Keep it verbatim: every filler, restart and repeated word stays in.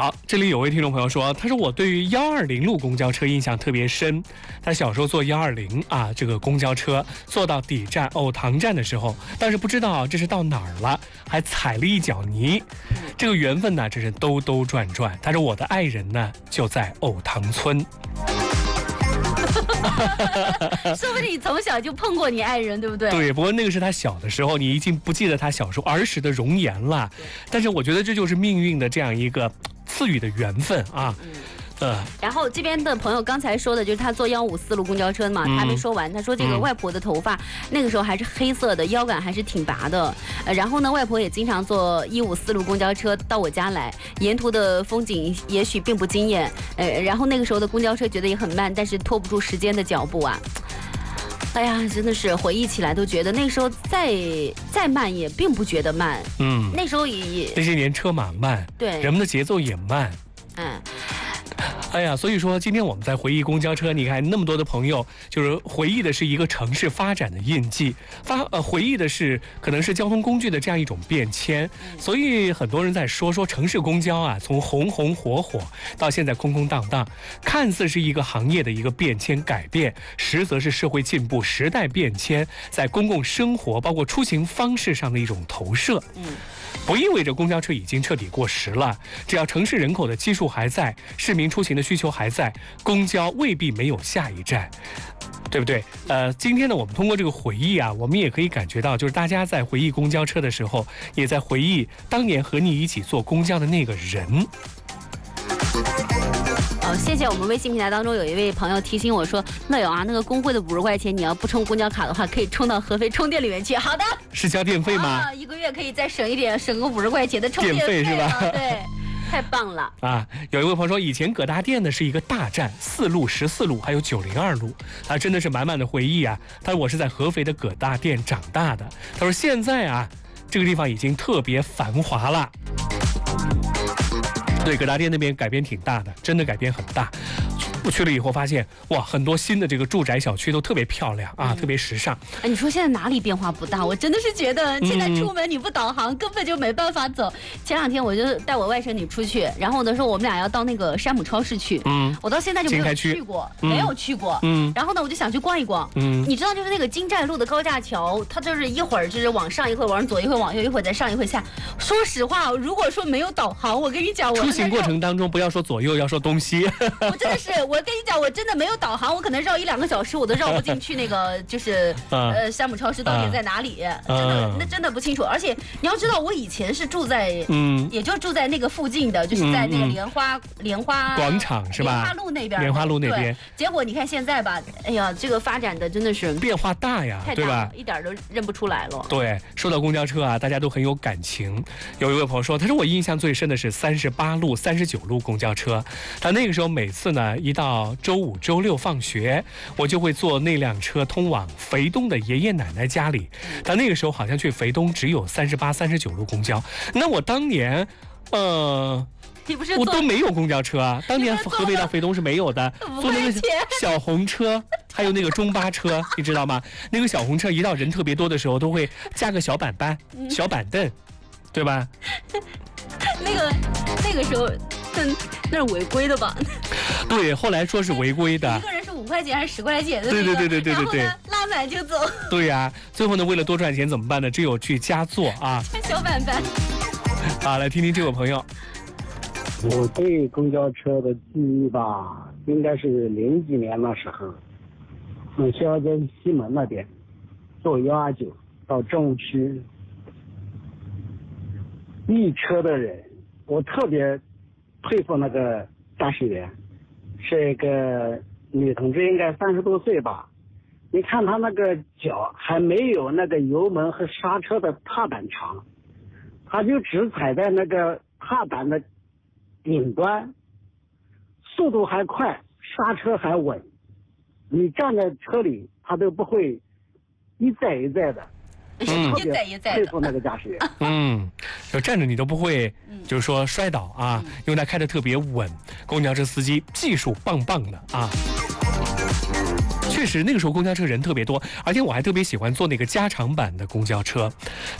好，这里有位听众朋友说，他说我对于幺二零路公交车印象特别深。他小时候坐幺二零啊，这个公交车坐到底站藕塘站的时候，但是不知道这是到哪儿了，还踩了一脚泥。这个缘分呢，真是兜兜转转。他说我的爱人呢就在藕塘村。 说不定你从小就碰过你爱人，对不对？ 对，不过那个是他小的时候，你已经不记得他小时候儿时的容颜了。但是我觉得这就是命运的这样一个赐予的缘分啊。嗯呃，然后这边的朋友刚才说的就是他坐幺五四路公交车嘛，他还没说完。他说这个外婆的头发、嗯、那个时候还是黑色的，腰杆还是挺拔的。呃，然后呢，外婆也经常坐一五四路公交车到我家来，沿途的风景也许并不惊艳。呃，然后那个时候的公交车觉得也很慢，但是拖不住时间的脚步啊。哎呀，真的是回忆起来都觉得那时候再再慢也并不觉得慢。嗯，那时候也那些年车马慢， 对， 人们的节奏也慢。嗯。哎呀，所以说今天我们在回忆公交车，你看那么多的朋友，就是回忆的是一个城市发展的印记，发呃回忆的是可能是交通工具的这样一种变迁。所以很多人在说说城市公交啊，从红红火火到现在空空荡荡，看似是一个行业的一个变迁改变，实则是社会进步、时代变迁在公共生活包括出行方式上的一种投射。嗯。不意味着公交车已经彻底过时了，只要城市人口的基数还在，市民出行的需求还在，公交未必没有下一站，对不对？呃，今天呢，我们通过这个回忆啊，我们也可以感觉到，就是大家在回忆公交车的时候，也在回忆当年和你一起坐公交的那个人。 哦，谢谢我们微信平台当中有一位朋友提醒我说，乐友啊，那个工会的五十块钱，你要不充公交卡的话，可以充到合肥充电里面去。好的， 是交电费吗？ 啊，一个月可以再省一点，省个五十块钱的充电费是吧？ 对，太棒了啊！有一位朋友说，以前葛大店呢是一个大站，四路、十四路还有九零二路，他真的是满满的回忆啊。他说我是在合肥的葛大店长大的。他说现在啊，这个地方已经特别繁华了。对，葛大店那边改变挺大的，真的改变很大。我去了以后发现，哇，很多新的这个住宅小区都特别漂亮啊，嗯、特别时尚。 哎，你说现在哪里变化不大？我真的是觉得现在出门你不导航、嗯、根本就没办法走。前两天我就带我外甥女出去，然后呢说我们俩要到那个山姆超市去。嗯，我到现在就没有去过，嗯、没有去过。嗯，然后呢我就想去逛一逛。嗯，你知道就是那个金寨路的高架桥，它就是一会儿就是往上，一会儿往左，一会儿往右，一会儿再上，一会儿下。说实话，如果说没有导航，我跟你讲，我出行过程当中不要说左右，要说东西。 我真的是我。我跟你讲，我真的没有导航，我可能绕一两个小时，我都绕不进去那个就是呃山姆超市到底在哪里，真的那真的不清楚。而且你要知道，我以前是住在嗯，也就住在那个附近的，就是在那个莲花莲花广场是吧？ 莲花路那边， 莲花路那边。 结果你看现在吧，哎呀，这个发展的真的是变化大呀， 太大了，一点都认不出来了。 对，说到公交车啊，大家都很有感情。有一位朋友说，他说我印象最深的是三十八路、三十九路公交车，他那个时候每次呢一到到周五周六放学，我就会坐那辆车通往肥东的爷爷奶奶家里。但那个时候好像去肥东只有三十八、三十九路公交。那我当年，呃， 你不是我都没有公交车啊。当年河北到肥东是没有的，坐那个小红车，还有那个中巴车，你知道吗？那个小红车一到人特别多的时候，都会加个小板板、小板凳，对吧？ 那个那个时候。那是违规的吧？ 对，后来说是违规的。 一个人是五块钱还是十块钱的、那个？对对对对对对对。 然后呢，拉满就走。 对呀、啊，最后呢，为了多赚钱怎么办呢？只有去加座啊。 小板板。 好，来听听这位朋友。 我对公交车的记忆吧，应该是零几年那时候，从逍遥街西门那边坐幺二九到政务区，一车的人，我特别。佩服那个驾驶员，是一个女同志，应该三十多岁吧。你看她那个脚还没有那个油门和刹车的踏板长，她就只踩在那个踏板的顶端，速度还快，刹车还稳。你站在车里，她都不会一再一再的。 嗯， 一再一再佩服那个驾驶员。 嗯，就站着你都不会，就是说摔倒啊，因为他开得特别稳。公交车司机技术棒棒的啊。确实，那个时候公交车人特别多，而且我还特别喜欢坐那个加长版的公交车。